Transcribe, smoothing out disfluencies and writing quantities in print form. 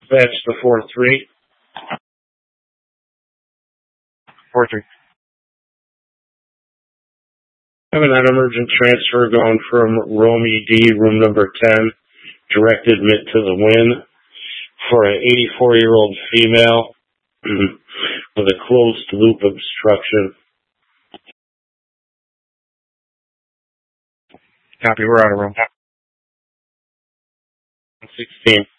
Dispatch to 4-3. 4-3. I have an emergent transfer going from Romy D, room number 10, direct admit to the win, for an 84-year-old female with a closed loop obstruction. Copy, we're out of room. 16.